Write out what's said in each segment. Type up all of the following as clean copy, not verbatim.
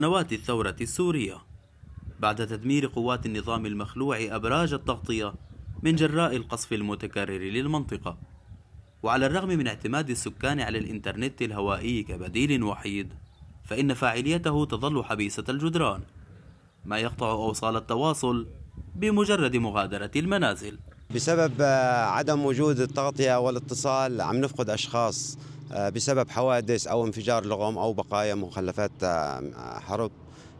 نواة الثورة السورية بعد تدمير قوات النظام المخلوع أبراج التغطية من جراء القصف المتكرر للمنطقة. وعلى الرغم من اعتماد السكان على الإنترنت الهوائي كبديل وحيد، فإن فاعليته تظل حبيسة الجدران، ما يقطع أوصال التواصل بمجرد مغادرة المنازل. بسبب عدم وجود التغطية والاتصال عم نفقد أشخاص بسبب حوادث أو انفجار لغم أو بقايا مخلفات حرب،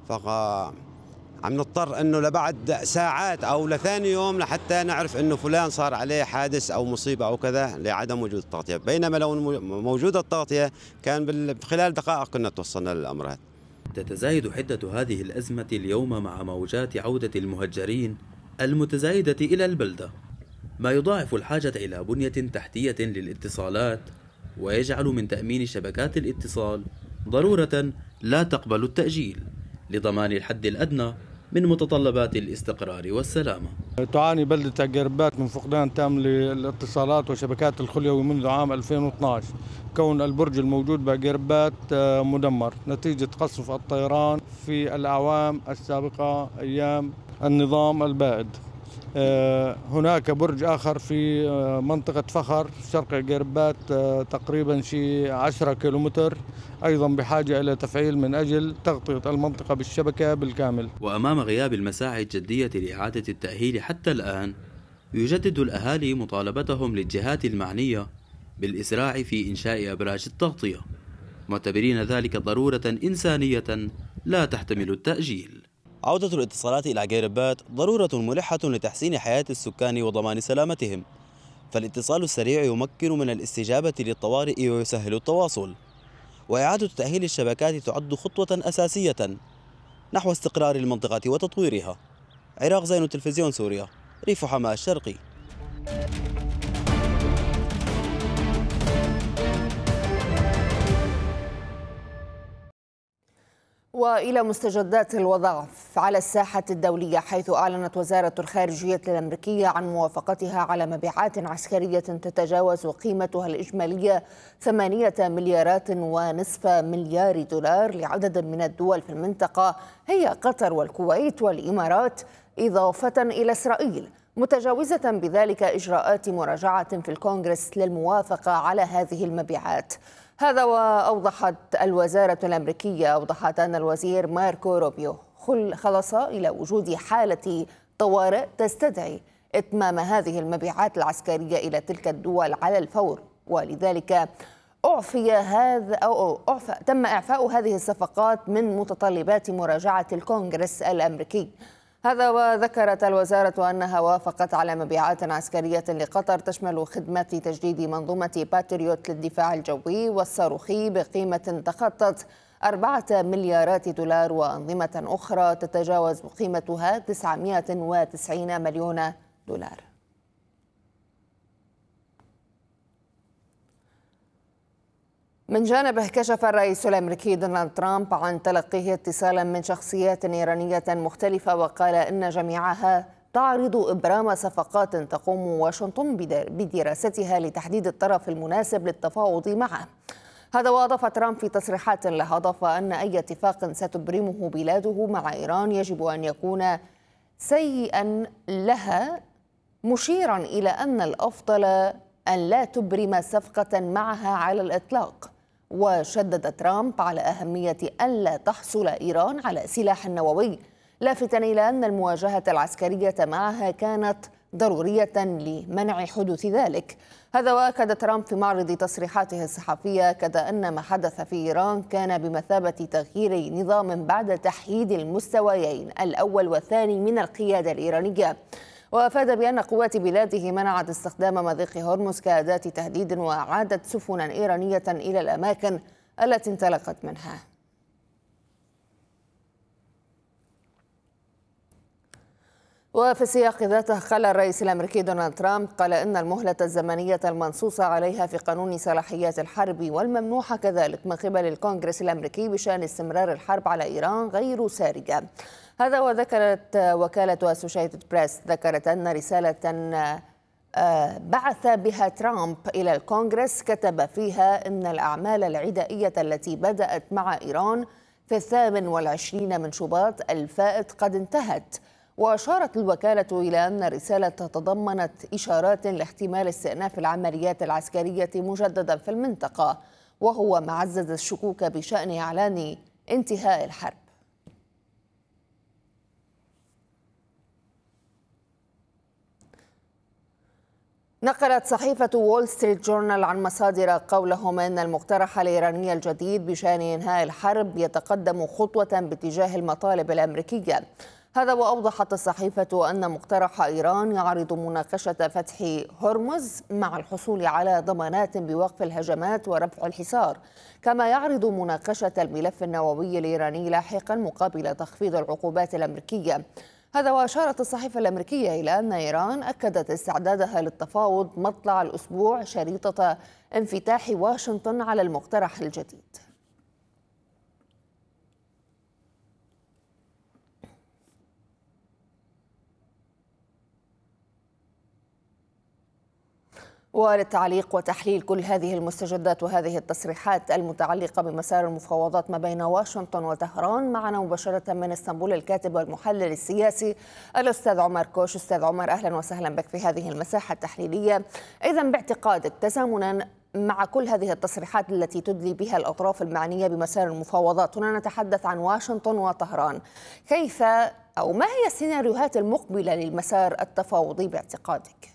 عم نضطر انه لبعد ساعات او لثاني يوم لحتى نعرف انه فلان صار عليه حادث او مصيبه او كذا لعدم وجود التغطيه، بينما لو موجوده التغطيه كان خلال دقائق كنا توصلنا للامر هذا. تتزايد حده هذه الازمه اليوم مع موجات عوده المهجرين المتزايده الى البلده، ما يضاعف الحاجه الى بنيه تحتيه للاتصالات، ويجعل من تامين شبكات الاتصال ضروره لا تقبل التاجيل لضمان الحد الادنى من متطلبات الاستقرار والسلامة. تعاني بلدة عقيربات من فقدان تام للاتصالات وشبكات الخليوي منذ عام 2012، كون البرج الموجود بعقيربات مدمر نتيجة قصف الطيران في الأعوام السابقة أيام النظام البائد. هناك برج آخر في منطقة فخر شرق عقيربات تقريبا شي 10 كيلومتر، أيضا بحاجة إلى تفعيل من أجل تغطية المنطقة بالشبكة بالكامل. وأمام غياب المساعي الجدية لإعادة التأهيل حتى الآن، يجدد الأهالي مطالبتهم للجهات المعنية بالإسراع في إنشاء أبراج التغطية، معتبرين ذلك ضرورة إنسانية لا تحتمل التأجيل. عودة الاتصالات إلى عقيربات ضرورة ملحة لتحسين حياة السكان وضمان سلامتهم، فالاتصال السريع يمكن من الاستجابة للطوارئ ويسهل التواصل، وإعادة تأهيل الشبكات تعد خطوة أساسية نحو استقرار المنطقة وتطويرها. عراق زين، تلفزيون سوريا، ريف حماة الشرقي. وإلى مستجدات الوضع على الساحة الدولية، حيث أعلنت وزارة الخارجية الأمريكية عن موافقتها على مبيعات عسكرية تتجاوز قيمتها الإجمالية 8.5 مليار دولار لعدد من الدول في المنطقة، هي قطر والكويت والإمارات، إضافة إلى إسرائيل، متجاوزة بذلك إجراءات مراجعة في الكونغرس للموافقة على هذه المبيعات. هذا وأوضحت الوزارة الأمريكية أن الوزير ماركو روبيو خلص إلى وجود حالة طوارئ تستدعي إتمام هذه المبيعات العسكرية إلى تلك الدول على الفور، ولذلك تم إعفاء هذه الصفقات من متطلبات مراجعة الكونغرس الأمريكي. هذا وذكرت الوزارة أنها وافقت على مبيعات عسكرية لقطر تشمل خدمات تجديد منظومة باتريوت للدفاع الجوي والصاروخي بقيمة تخطت 4 مليارات دولار، وأنظمة أخرى تتجاوز قيمتها 990 مليون دولار. من جانبه، كشف الرئيس الأمريكي دونالد ترامب عن تلقيه اتصالا من شخصيات إيرانية مختلفة، وقال إن جميعها تعرض إبرام صفقات تقوم واشنطن بدراستها لتحديد الطرف المناسب للتفاوض معه. هذا وأضاف ترامب في تصريحات له، أضاف أن أي اتفاق ستبرمه بلاده مع إيران يجب أن يكون سيئا لها، مشيرا إلى أن الأفضل أن لا تبرم صفقة معها على الإطلاق. وشدد ترامب على أهمية ألا تحصل إيران على سلاح نووي، لافتا إلى أن المواجهة العسكرية معها كانت ضرورية لمنع حدوث ذلك. هذا وأكد ترامب في معرض تصريحاته الصحفية كذا أن ما حدث في إيران كان بمثابة تغيير نظام بعد تحييد المستويين الأول والثاني من القيادة الإيرانية، وأفاد بأن قوات بلاده منعت استخدام مضيق هرمز كأداة تهديد، وأعادت سفنا إيرانية إلى الأماكن التي انطلقت منها. وفي السياق ذاته، قال الرئيس الأمريكي دونالد ترامب إن المهلة الزمنية المنصوص عليها في قانون صلاحيات الحرب والممنوحة كذلك من قبل الكونغرس الأمريكي بشأن استمرار الحرب على إيران غير سارجة. هذا وذكرت وكالة أسوشيتد بريس أن رسالة بعث بها ترامب إلى الكونغرس كتب فيها إن الأعمال العدائية التي بدأت مع إيران في 28 من شباط الفائت قد انتهت. وأشارت الوكالة إلى أن الرسالة تضمنت إشارات لاحتمال استئناف العمليات العسكرية مجددا في المنطقة، وهو ما عزز الشكوك بشأن إعلان انتهاء الحرب. نقلت صحيفة وول ستريت جورنال عن مصادر قولهم أن المقترح الإيراني الجديد بشأن إنهاء الحرب يتقدم خطوة باتجاه المطالب الأمريكية. هذا وأوضحت الصحيفة أن مقترح إيران يعرض مناقشة فتح هرمز مع الحصول على ضمانات بوقف الهجمات ورفع الحصار، كما يعرض مناقشة الملف النووي الإيراني لاحقا مقابل تخفيض العقوبات الأمريكية. هذا وأشارت الصحيفة الأمريكية إلى أن إيران أكدت استعدادها للتفاوض مطلع الأسبوع شريطة انفتاح واشنطن على المقترح الجديد. وللتعليق وتحليل كل هذه المستجدات وهذه التصريحات المتعلقة بمسار المفاوضات ما بين واشنطن وطهران، معنا مباشرة من اسطنبول الكاتب والمحلل السياسي الأستاذ عمر كوش. أستاذ عمر، أهلا وسهلا بك في هذه المساحة التحليلية. إذا باعتقادك تزامنا مع كل هذه التصريحات التي تدلي بها الأطراف المعنية بمسار المفاوضات، هنا نتحدث عن واشنطن وطهران، كيف أو ما هي السيناريوهات المقبلة للمسار التفاوضي باعتقادك؟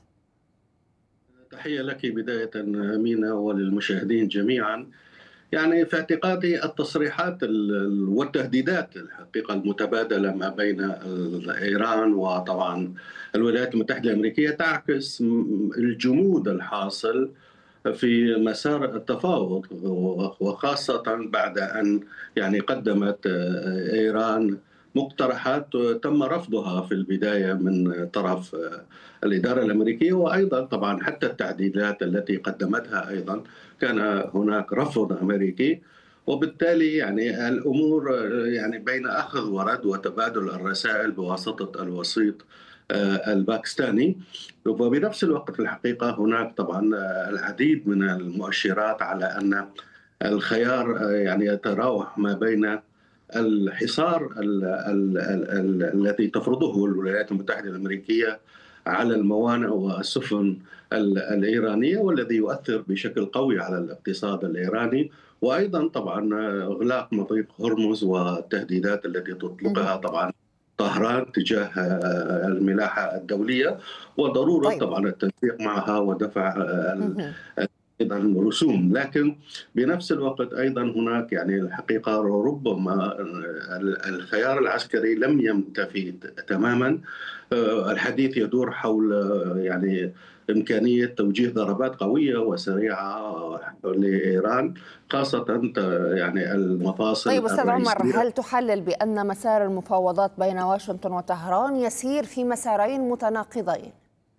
تحية لك بداية أمينة وللمشاهدين جميعا. يعني في اعتقادي التصريحات والتهديدات الحقيقة المتبادلة ما بين إيران وطبعا الولايات المتحدة الأمريكية تعكس الجمود الحاصل في مسار التفاوض، وخاصة بعد أن يعني قدمت إيران مقترحات تم رفضها في البداية من طرف الإدارة الأمريكية، وأيضا طبعا حتى التعديلات التي قدمتها أيضا كان هناك رفض أمريكي. وبالتالي يعني الأمور يعني بين أخذ ورد وتبادل الرسائل بواسطة الوسيط الباكستاني. وبنفس الوقت في الحقيقة هناك طبعا العديد من المؤشرات على أن الخيار يعني يتراوح ما بين الحصار الذي تفرضه الولايات المتحدة الأمريكية على الموانئ والسفن الإيرانية، والذي يؤثر بشكل قوي على الاقتصاد الإيراني، وأيضا طبعا إغلاق مضيق هرمز والتهديدات التي تطلقها طبعا طهران تجاه الملاحة الدولية، وضرورة طبعا التنسيق معها ودفع أيضا رسوم. لكن بنفس الوقت أيضا هناك يعني الحقيقة ربما الخيار العسكري لم ينتفي تماما. الحديث يدور حول يعني إمكانية توجيه ضربات قوية وسريعة لإيران، خاصة يعني المفاصل. طيب أستاذ عمر، هل تحلل بأن مسار المفاوضات بين واشنطن وطهران يسير في مسارين متناقضين؟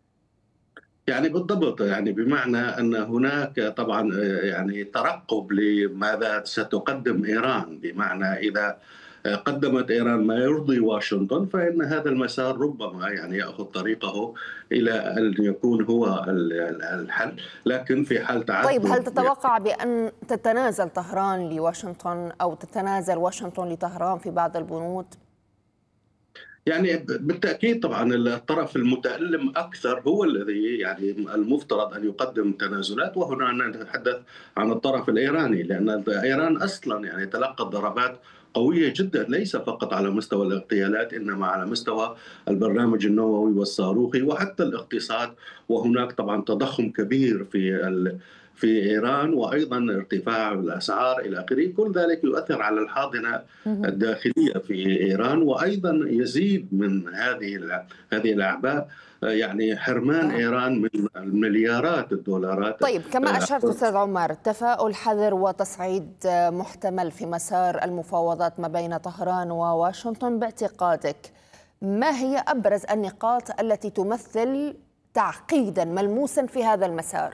يعني بالضبط، يعني بمعنى أن هناك طبعا يعني ترقب لماذا ستقدم إيران، بمعنى إذا قدمت إيران ما يرضي واشنطن فإن هذا المسار ربما يعني يأخذ طريقه إلى أن يكون هو الحل. لكن في حال تعثر، طيب هل تتوقع بأن تتنازل طهران لواشنطن أو تتنازل واشنطن لطهران في بعض البنود؟ يعني بالتأكيد طبعا الطرف المتألم أكثر هو الذي يعني المفترض أن يقدم تنازلات، وهنا نتحدث عن الطرف الإيراني، لأن إيران أصلا يعني تلقت ضربات قوية جدا، ليس فقط على مستوى الاغتيالات إنما على مستوى البرنامج النووي والصاروخي وحتى الاقتصاد. وهناك طبعا تضخم كبير في إيران، وأيضا ارتفاع الأسعار إلى آخره. كل ذلك يؤثر على الحاضنة الداخلية في إيران، وأيضا يزيد من هذه الأعباء يعني حرمان إيران من مليارات الدولارات. طيب كما أشرت أستاذ عمر، تفاؤل حذر وتصعيد محتمل في مسار المفاوضات ما بين طهران وواشنطن، باعتقادك ما هي أبرز النقاط التي تمثل تعقيدا ملموسا في هذا المسار؟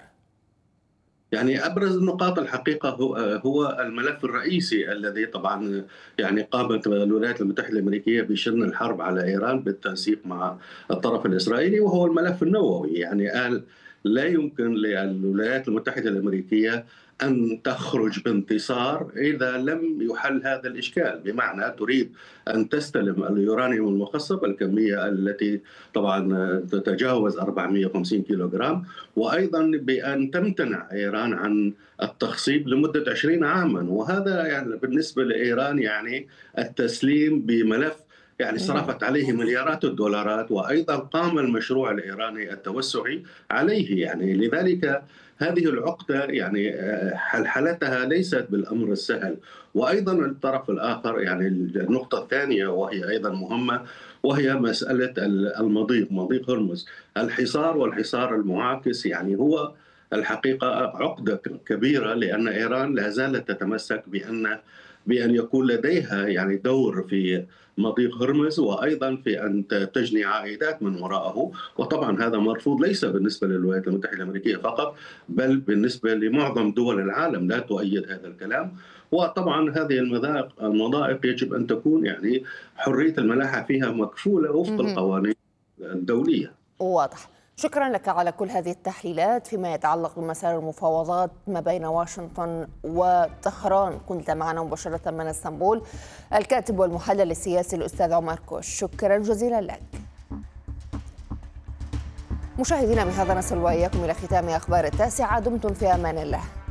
يعني أبرز النقاط الحقيقة هو الملف الرئيسي الذي طبعا يعني قامت الولايات المتحدة الأمريكية بشن الحرب على إيران بالتنسيق مع الطرف الإسرائيلي، وهو الملف النووي. يعني قال لا يمكن للولايات المتحدة الأمريكية أن تخرج بانتصار إذا لم يحل هذا الإشكال. بمعنى تريد أن تستلم اليورانيوم المخصب الكمية التي طبعا تتجاوز 450 كيلوغرام، وأيضا بأن تمتنع إيران عن التخصيب لمدة 20 عاما. وهذا يعني بالنسبة لإيران يعني التسليم بملف يعني صرفت عليه مليارات الدولارات، وأيضا قام المشروع الإيراني التوسعي عليه. يعني لذلك هذه العقدة يعني حلحلتها ليست بالأمر السهل. وأيضا الطرف الآخر يعني النقطة الثانية وهي أيضا مهمة، وهي مسألة المضيق، مضيق هرمز. الحصار والحصار المعاكس يعني هو الحقيقة عقدة كبيرة، لأن إيران لا زالت تتمسك بأن يكون لديها يعني دور في مضيق هرمز، وأيضا في أن تجني عائدات من وراءه. وطبعا هذا مرفوض ليس بالنسبة للولايات المتحدة الأمريكية فقط، بل بالنسبة لمعظم دول العالم لا تؤيد هذا الكلام. وطبعا هذه المضائق يجب أن تكون يعني حرية الملاحة فيها مكفولة وفق القوانين الدولية. واضح. شكرا لك على كل هذه التحليلات فيما يتعلق بمسار المفاوضات ما بين واشنطن وطهران. كنت معنا مباشرة من اسطنبول الكاتب والمحلل السياسي الأستاذ عمر كوش، شكرا جزيلا لك. مشاهدينا، بهذا نصل وإياكم إلى ختام أخبار التاسعة. دمتم في أمان الله.